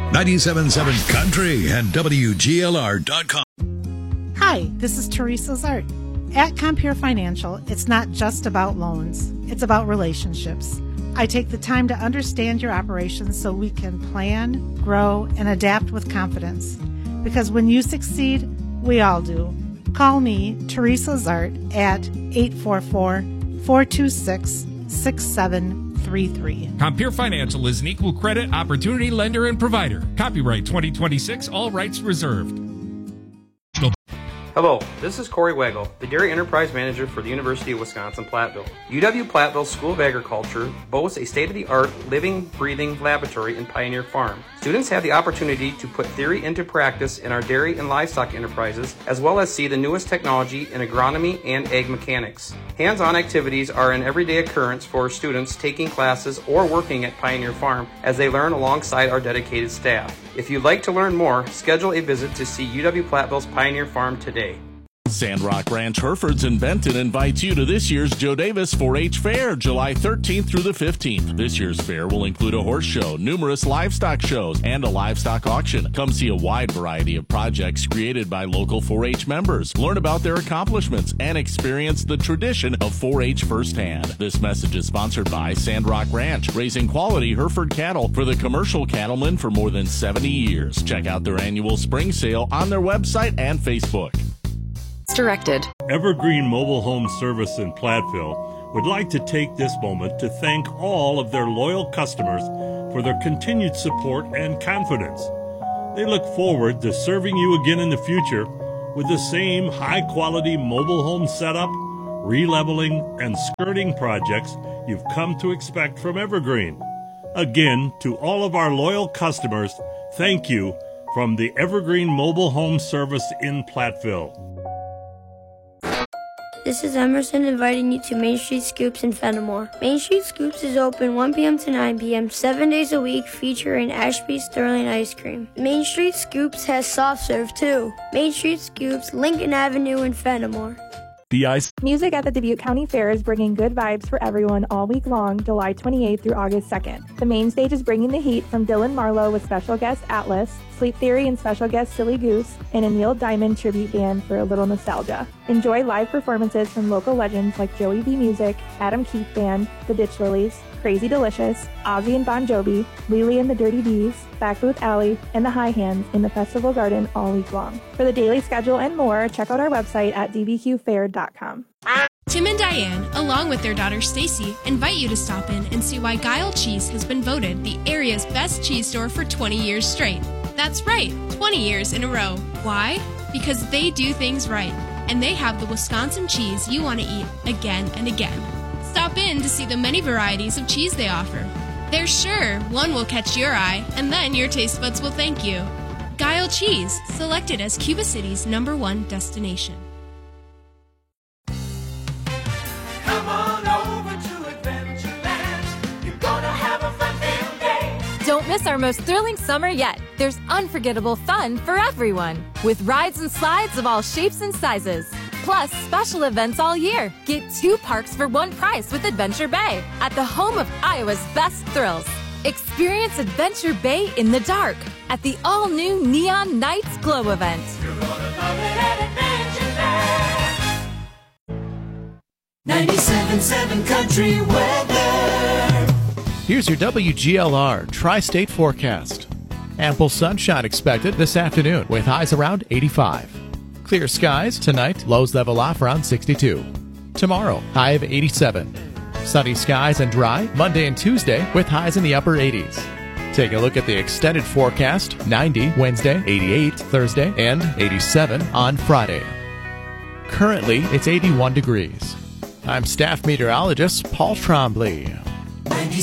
97.7 Country and WGLR.com. Hi, this is Teresa Zart. At Compeer Financial, it's not just about loans. It's about relationships. I take the time to understand your operations so we can plan, grow, and adapt with confidence. Because when you succeed, we all do. Call me, Teresa Zart, at 844-426-6733. Compeer Financial is an equal credit opportunity lender and provider. Copyright 2026, all rights reserved. Hello, this is Corey Waggle, the Dairy Enterprise Manager for the University of Wisconsin-Platteville. UW-Platteville School of Agriculture boasts a state-of-the-art living, breathing laboratory in Pioneer Farm. Students have the opportunity to put theory into practice in our dairy and livestock enterprises, as well as see the newest technology in agronomy and ag mechanics. Hands-on activities are an everyday occurrence for students taking classes or working at Pioneer Farm as they learn alongside our dedicated staff. If you'd like to learn more, schedule a visit to see UW-Platteville's Pioneer Farm today. Sandrock Ranch Herefords in Benton invites you to this year's Joe Davis 4-H Fair, July 13th through the 15th. This year's fair will include a horse show, numerous livestock shows, and a livestock auction. Come see a wide variety of projects created by local 4-H members. Learn about their accomplishments and experience the tradition of 4-H firsthand. This message is sponsored by Sandrock Ranch, raising quality Hereford cattle for the commercial cattlemen for more than 70 years. Check out their annual spring sale on their website and Facebook. Directed. Evergreen Mobile Home Service in Platteville would like to take this moment to thank all of their loyal customers for their continued support and confidence. They look forward to serving you again in the future with the same high-quality mobile home setup, releveling, and skirting projects you've come to expect from Evergreen. Again, to all of our loyal customers, thank you from the Evergreen Mobile Home Service in Platteville. This is Emerson inviting you to Main Street Scoops in Fenimore. Main Street Scoops is open 1 p.m. to 9 p.m. 7 days a week, featuring Ashby Sterling ice cream. Main Street Scoops has soft serve too. Main Street Scoops, Lincoln Avenue in Fenimore. Music at the Dubuque County Fair is bringing good vibes for everyone all week long, July 28th through August 2nd. The main stage is bringing the heat from Dylan Marlowe with special guest Atlas, Sleep Theory and special guest Silly Goose, and a Neil Diamond tribute band for a little nostalgia. Enjoy live performances from local legends like Joey B. Music, Adam Keith Band, The Ditch Lilies, Crazy Delicious, Ozzy and Bon Jovi, Lily and the Dirty Bees, Backbooth Alley, and the High Hands in the Festival Garden all week long. For the daily schedule and more, check out our website at dbqfair.com. Tim and Diane, along with their daughter Stacy, invite you to stop in and see why Guile Cheese has been voted the area's best cheese store for 20 years straight. That's right, 20 years in a row. Why? Because they do things right, and they have the Wisconsin cheese you want to eat again and again. Stop in to see the many varieties of cheese they offer. They're sure one will catch your eye, and then your taste buds will thank you. Guile Cheese, selected as Cuba City's #1 destination. Come on over to Adventureland. You're gonna have a fun-filled day. Don't miss our most thrilling summer yet. There's unforgettable fun for everyone, with rides and slides of all shapes and sizes. Plus, special events all year. Get 2 parks for 1 price with Adventure Bay at the home of Iowa's best thrills. Experience Adventure Bay in the dark at the all-new Neon Nights Glow event. You're gonna love it at Adventureland. 97.7 Country Weather. Here's your WGLR Tri-State forecast. Ample sunshine expected this afternoon with highs around 85. Clear skies tonight, lows level off around 62. Tomorrow, high of 87. Sunny skies and dry Monday and Tuesday with highs in the upper 80s. Take a look at the extended forecast, 90 Wednesday, 88 Thursday, and 87 on Friday. Currently, it's 81 degrees. I'm staff meteorologist Paul Trombley.